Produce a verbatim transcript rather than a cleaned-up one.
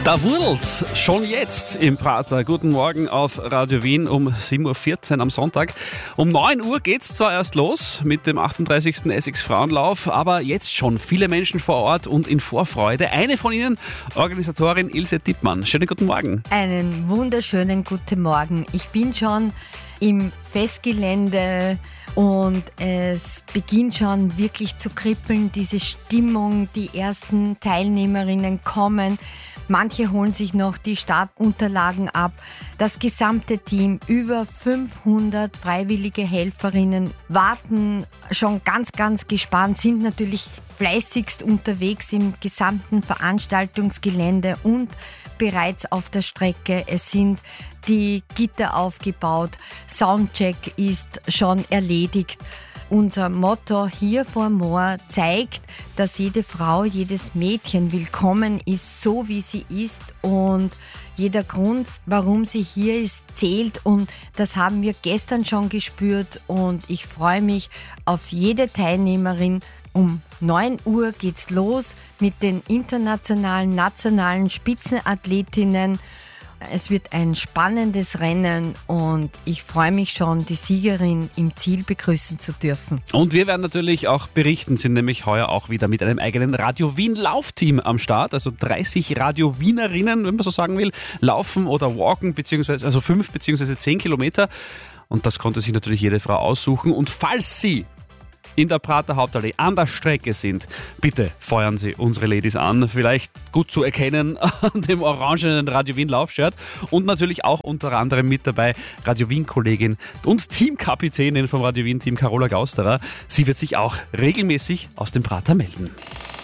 Da wudelt's schon jetzt im Prater. Guten Morgen auf Radio Wien um sieben Uhr vierzehn am Sonntag. Um neun Uhr geht's zwar erst los mit dem achtunddreißigsten Essex Frauenlauf, aber jetzt schon viele Menschen vor Ort und in Vorfreude. Eine von ihnen, Organisatorin Ilse Dippmann. Schönen guten Morgen. Einen wunderschönen guten Morgen. Ich bin schon im Festgelände und es beginnt schon wirklich zu kribbeln, diese Stimmung. Die ersten Teilnehmerinnen kommen. Manche holen sich noch die Startunterlagen ab. Das gesamte Team, über fünfhundert freiwillige Helferinnen, warten schon ganz, ganz gespannt, sind natürlich fleißigst unterwegs im gesamten Veranstaltungsgelände und bereits auf der Strecke. Es sind die Gitter aufgebaut, Soundcheck ist schon erledigt. Unser Motto hier vor Moor zeigt, dass jede Frau, jedes Mädchen willkommen ist, so wie sie ist, und jeder Grund, warum sie hier ist, zählt, und das haben wir gestern schon gespürt und ich freue mich auf jede Teilnehmerin. Um neun Uhr geht's los mit den internationalen, nationalen Spitzenathletinnen. Es wird ein spannendes Rennen und ich freue mich schon, die Siegerin im Ziel begrüßen zu dürfen. Und wir werden natürlich auch berichten, sind nämlich heuer auch wieder mit einem eigenen Radio Wien Laufteam am Start. Also dreißig Radio Wienerinnen, wenn man so sagen will, laufen oder walken, beziehungsweise also fünf beziehungsweise zehn Kilometer. Und das konnte sich natürlich jede Frau aussuchen. Und falls Sie in der Prater Hauptallee an der Strecke sind, bitte feuern Sie unsere Ladies an. Vielleicht gut zu erkennen an dem orangenen Radio Wien Laufshirt. Und natürlich auch unter anderem mit dabei Radio Wien Kollegin und Teamkapitänin vom Radio Wien Team Carola Gausterer. Sie wird sich auch regelmäßig aus dem Prater melden.